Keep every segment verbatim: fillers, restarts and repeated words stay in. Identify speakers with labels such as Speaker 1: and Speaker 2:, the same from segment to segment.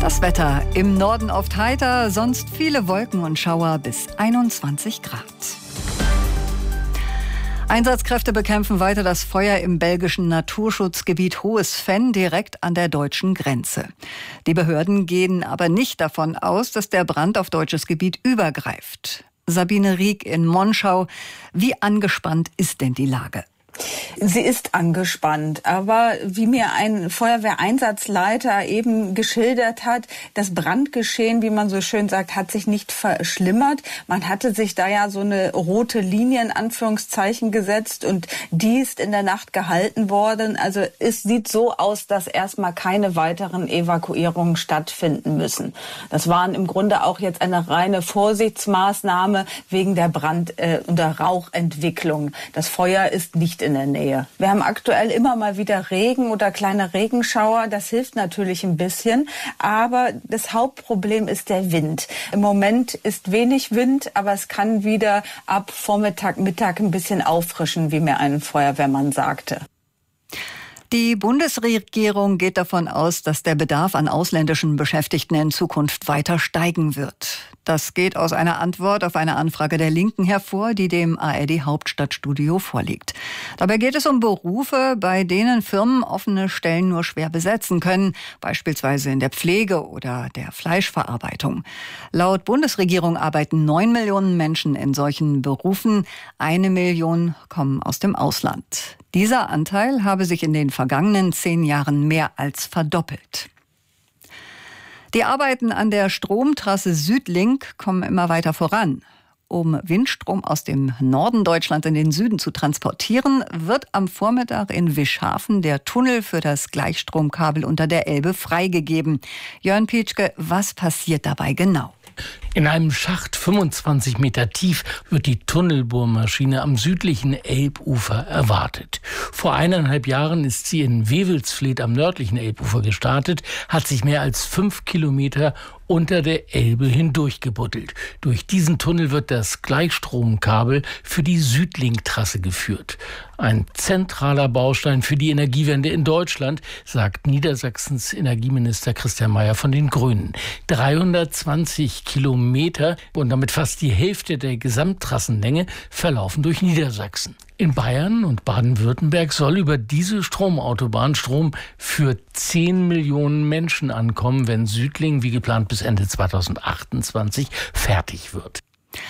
Speaker 1: Das Wetter: im Norden oft heiter, sonst viele Wolken und Schauer bis einundzwanzig Grad. Einsatzkräfte bekämpfen weiter das Feuer im belgischen Naturschutzgebiet Hohes Venn direkt an der deutschen Grenze. Die Behörden gehen aber nicht davon aus, dass der Brand auf deutsches Gebiet übergreift. Sabine Rieck in Monschau. Wie angespannt ist denn die Lage?
Speaker 2: Sie ist angespannt, aber wie mir ein Feuerwehreinsatzleiter eben geschildert hat, das Brandgeschehen, wie man so schön sagt, hat sich nicht verschlimmert. Man hatte sich da ja so eine rote Linie in Anführungszeichen gesetzt und die ist in der Nacht gehalten worden. Also es sieht so aus, dass erstmal keine weiteren Evakuierungen stattfinden müssen. Das waren im Grunde auch jetzt eine reine Vorsichtsmaßnahme wegen der Brand- äh, und der Rauchentwicklung. Das Feuer ist nicht in der Nähe. Wir haben aktuell immer mal wieder Regen oder kleine Regenschauer. Das hilft natürlich ein bisschen. Aber das Hauptproblem ist der Wind. Im Moment ist wenig Wind, aber es kann wieder ab Vormittag, Mittag ein bisschen auffrischen, wie mir ein Feuerwehrmann sagte.
Speaker 1: Die Bundesregierung geht davon aus, dass der Bedarf an ausländischen Beschäftigten in Zukunft weiter steigen wird. Das geht aus einer Antwort auf eine Anfrage der Linken hervor, die dem A R D-Hauptstadtstudio vorliegt. Dabei geht es um Berufe, bei denen Firmen offene Stellen nur schwer besetzen können, beispielsweise in der Pflege oder der Fleischverarbeitung. Laut Bundesregierung arbeiten neun Millionen Menschen in solchen Berufen. Eine Million kommen aus dem Ausland. Dieser Anteil habe sich in den vergangenen zehn Jahren mehr als verdoppelt. Die Arbeiten an der Stromtrasse Südlink kommen immer weiter voran. Um Windstrom aus dem Norden Deutschlands in den Süden zu transportieren, wird am Vormittag in Wischhafen der Tunnel für das Gleichstromkabel unter der Elbe freigegeben. Jörn Pietschke, was passiert dabei genau?
Speaker 3: In einem Schacht fünfundzwanzig Meter tief wird die Tunnelbohrmaschine am südlichen Elbufer erwartet. Vor eineinhalb Jahren ist sie in Wewelsfleth am nördlichen Elbufer gestartet, hat sich mehr als fünf Kilometer unter der Elbe hindurchgebuddelt. Durch diesen Tunnel wird das Gleichstromkabel für die Südlink-Trasse geführt. Ein zentraler Baustein für die Energiewende in Deutschland, sagt Niedersachsens Energieminister Christian Mayer von den Grünen. dreihundertzwanzig Kilometer und damit fast die Hälfte der Gesamttrassenlänge verlaufen durch Niedersachsen. In Bayern und Baden-Württemberg soll über diese Stromautobahn Strom für zehn Millionen Menschen ankommen, wenn Südlink wie geplant bis Ende zweitausendachtundzwanzig fertig wird.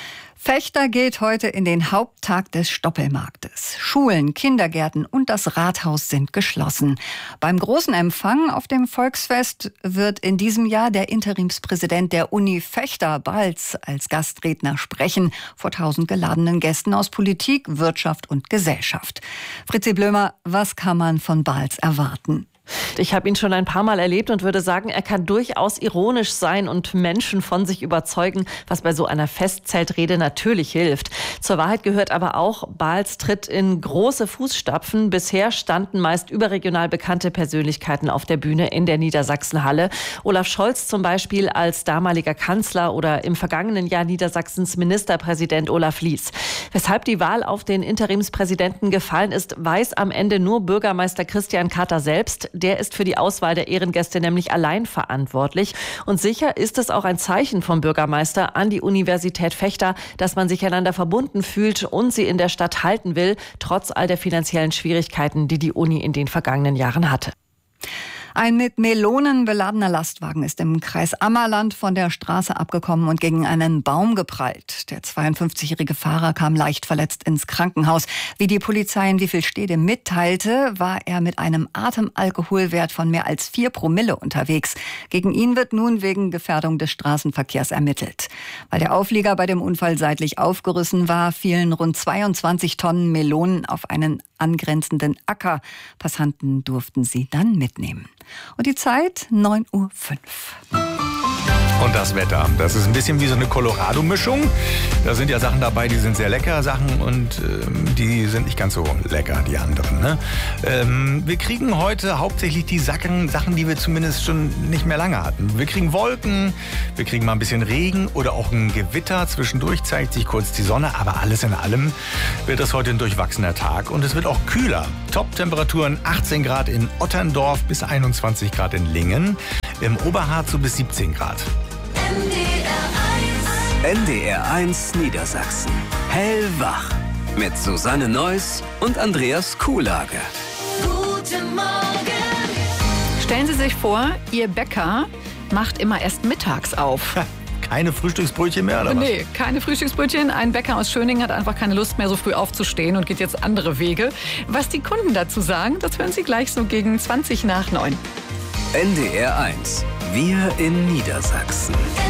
Speaker 1: Fechter geht heute in den Haupttag des Stoppelmarktes. Schulen, Kindergärten und das Rathaus sind geschlossen. Beim großen Empfang auf dem Volksfest wird in diesem Jahr der Interimspräsident der Uni Fechter, Balz, als Gastredner sprechen vor tausend geladenen Gästen aus Politik, Wirtschaft und Gesellschaft. Fritzi Blömer, was kann man von Balz erwarten?
Speaker 4: Ich habe ihn schon ein paar Mal erlebt und würde sagen, er kann durchaus ironisch sein und Menschen von sich überzeugen, was bei so einer Festzeltrede natürlich hilft. Zur Wahrheit gehört aber auch, Balz tritt in große Fußstapfen. Bisher standen meist überregional bekannte Persönlichkeiten auf der Bühne in der Niedersachsenhalle. Olaf Scholz zum Beispiel als damaliger Kanzler oder im vergangenen Jahr Niedersachsens Ministerpräsident Olaf Lies. Weshalb die Wahl auf den Interimspräsidenten gefallen ist, weiß am Ende nur Bürgermeister Christian Katter selbst. Der ist für die Auswahl der Ehrengäste nämlich allein verantwortlich. Und sicher ist es auch ein Zeichen vom Bürgermeister an die Universität Fechter, dass man sich einander verbunden fühlt und sie in der Stadt halten will, trotz all der finanziellen Schwierigkeiten, die die Uni in den vergangenen Jahren hatte.
Speaker 1: Ein mit Melonen beladener Lastwagen ist im Kreis Ammerland von der Straße abgekommen und gegen einen Baum geprallt. Der zweiundfünfzigjährige Fahrer kam leicht verletzt ins Krankenhaus. Wie die Polizei in Wiefelstede mitteilte, war er mit einem Atemalkoholwert von mehr als vier Promille unterwegs. Gegen ihn wird nun wegen Gefährdung des Straßenverkehrs ermittelt. Weil der Auflieger bei dem Unfall seitlich aufgerissen war, fielen rund zweiundzwanzig Tonnen Melonen auf einen angrenzenden Acker. Passanten durften sie dann mitnehmen. Und die Zeit neun Uhr fünf.
Speaker 5: Und das Wetter, das ist ein bisschen wie so eine Colorado-Mischung. Da sind ja Sachen dabei, die sind sehr lecker, Sachen und ähm, die sind nicht ganz so lecker, die anderen. Ne? Ähm, wir kriegen heute hauptsächlich die Sachen, Sachen, die wir zumindest schon nicht mehr lange hatten. Wir kriegen Wolken, wir kriegen mal ein bisschen Regen oder auch ein Gewitter. Zwischendurch zeigt sich kurz die Sonne, aber alles in allem wird es heute ein durchwachsener Tag und es wird auch kühler. Top-Temperaturen achtzehn Grad in Otterndorf bis einundzwanzig Grad in Lingen. Im Oberharz so bis siebzehn Grad.
Speaker 6: N D R eins Niedersachsen. Hellwach. Mit Susanne Neuss und Andreas Kuhlage.
Speaker 7: Guten Morgen. Stellen Sie sich vor, Ihr Bäcker macht immer erst mittags auf.
Speaker 5: Keine Frühstücksbrötchen mehr, oder was?
Speaker 7: Nee, keine Frühstücksbrötchen. Ein Bäcker aus Schöningen hat einfach keine Lust mehr, so früh aufzustehen und geht jetzt andere Wege. Was die Kunden dazu sagen, das hören Sie gleich so gegen zwanzig nach neun.
Speaker 6: N D R eins. Wir in Niedersachsen.